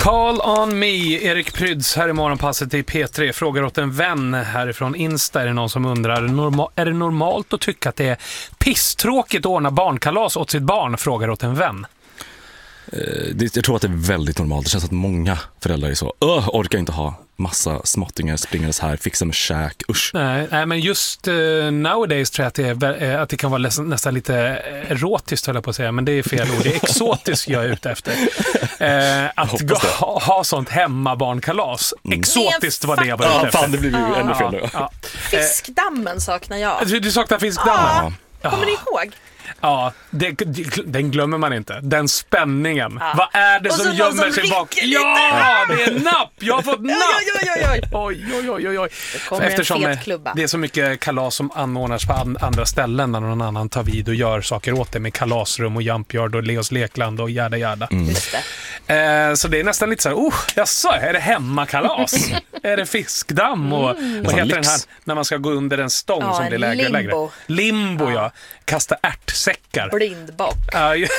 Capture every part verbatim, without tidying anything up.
Call on me, Erik Pryds här i morgonpasset i P tre. Frågar åt en vän härifrån Insta. Är det någon som undrar, norma- är det normalt att tycka att det är pisstråkigt att ordna barnkalas åt sitt barn? Frågar åt en vän. Det, jag tror att det är väldigt normalt. Det känns att många föräldrar är så, öh, orkar inte ha massa småttingar springandes här, fixa med käk, usch. Nej, nej men just uh, nowadays tror jag att det, är, att det kan vara nästan, nästan lite erotiskt, höll jag på att säga, men det är fel ord. Det är exotiskt jag är ute efter. Uh, att gå, ha, ha sånt hemmabarnkalas. Mm. Exotiskt var det jag var ute efter. Ja, fan, det blir ju ja, ännu fel nu. Ja, ja. Fiskdammen saknar jag. Du, du saknar fiskdammen? Ja. Kommer ni ihåg? Ja, det, den glömmer man inte. Den spänningen. Ja. Vad är det som gömmer sig bak? Ja, det är napp! Jag har fått napp! Oj, oj, oj, oj. oj, oj, oj, oj. Det Eftersom en fet klubba. Det är så mycket kalas som anordnas på andra ställen när någon annan tar vid och gör saker åt det med kalasrum och Jumpyard och Leos lekland och jada jada. Mm. Just det. Eh, så det är nästan lite så här, oh, jaså, är det hemmakalas? Är det fiskdamm? Och mm. vad heter den här när man ska gå under en stång ja, som blir lägre och lägre? Limbo, ja. ja. Kasta ärtsäckar. Blindbock. Ja, ja.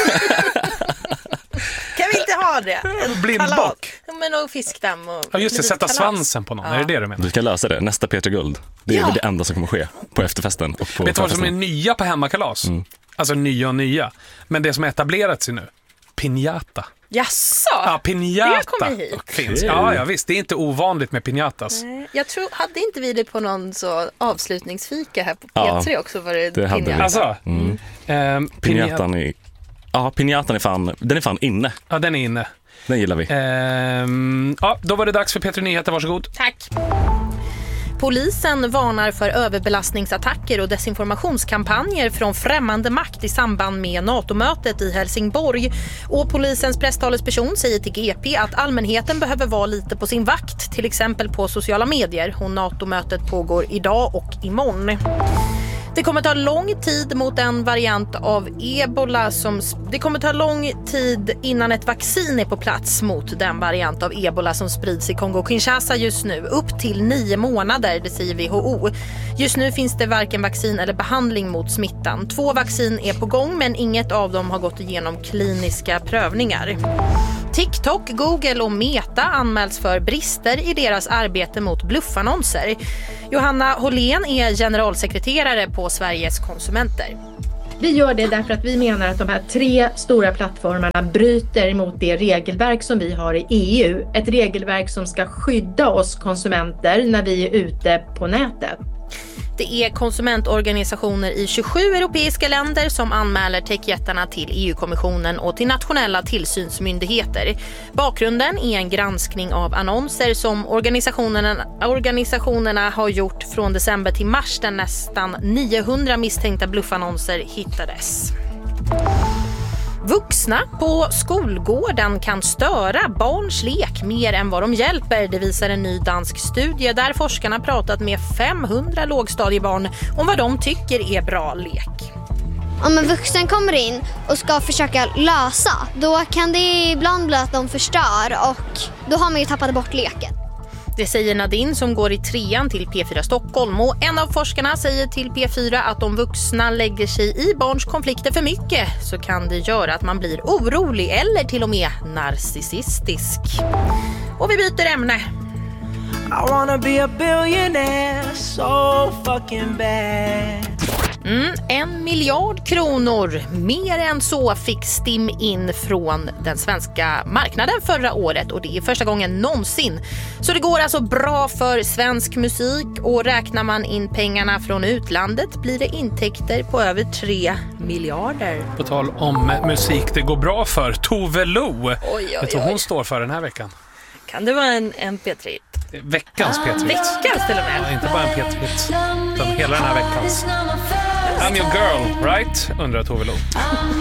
Kan vi inte ha det? En blindbock. Men och fiskdamm och ja, just det, sätta kalas. Svansen på någon. Ja. Är det det du menar? Du kan lösa det. Nästa Peter Guld. Det är ja. det enda som kommer ske på efterfesten och på. Vet du vad som är nya på hemmakalas? Mm. Alltså nya och nya. Men det som är etablerat sig nu. Piñata. Jasså? Ja, piñata. Det kommer hit. Finns. Ja, ja, visst. Det är inte ovanligt med piñatas. Nej, jag tror, hade inte vi det på någon så avslutningsfika här på P tre ja, också? Var det, det hade vi. Alltså, mm. um, piñatan är, ja, piñatan är fan, den är fan inne. Ja, den är inne. Den gillar vi. Um, ja, då var det dags för P tre Nyheter. Varsågod. Tack. Polisen varnar för överbelastningsattacker och desinformationskampanjer från främmande makt i samband med NATO-mötet i Helsingborg. Och polisens presstalesperson säger till G P att allmänheten behöver vara lite på sin vakt, till exempel på sociala medier. Och NATO-mötet pågår idag och imorgon. Det kommer ta lång tid mot en variant av ebola som det kommer ta lång tid innan ett vaccin är på plats mot den variant av ebola som sprids i Kongo-Kinshasa just nu. Upp till nio månader, det säger W H O. Just nu finns det varken vaccin eller behandling mot smittan. Två vaccin är på gång men inget av dem har gått igenom kliniska prövningar. TikTok, Google och Meta anmäls för brister i deras arbete mot bluffannonser. Johanna Hållén är generalsekreterare på Sveriges konsumenter. Vi gör det därför att vi menar att de här tre stora plattformarna bryter mot det regelverk som vi har i E U. Ett regelverk som ska skydda oss konsumenter när vi är ute på nätet. Det är konsumentorganisationer i tjugosju europeiska länder som anmäler techjättarna till E U-kommissionen och till nationella tillsynsmyndigheter. Bakgrunden är en granskning av annonser som organisationerna, organisationerna har gjort från december till mars där nästan niohundra misstänkta bluffannonser hittades. Vuxna på skolgården kan störa barns lek mer än vad de hjälper. Det visar en ny dansk studie där forskarna pratat med femhundra lågstadiebarn om vad de tycker är bra lek. Om en vuxen kommer in och ska försöka lösa, då kan det ibland bli att de förstör och då har man ju tappat bort leken. Det säger Nadine som går i trean till P fyra Stockholm och en av forskarna säger till P fyra att om vuxna lägger sig i barns konflikter för mycket så kan det göra att man blir orolig eller till och med narcissistisk. Och vi byter ämne. I wanna be a billionaire so fucking bad. Mm, en miljard kronor, mer än så fick Stim in från den svenska marknaden förra året och det är första gången någonsin. Så det går alltså bra för svensk musik och räknar man in pengarna från utlandet blir det intäkter på över tre miljarder. På tal om musik det går bra för, Tove Lo. Oj, oj, oj. Vad hon står för den här veckan. Kan det vara en, en P tre? Veckans ah, P tre. Veckans till och med. Ja, inte bara en P tre, utan hela den här veckans. I'm your girl, right? Undrar Tove Lo.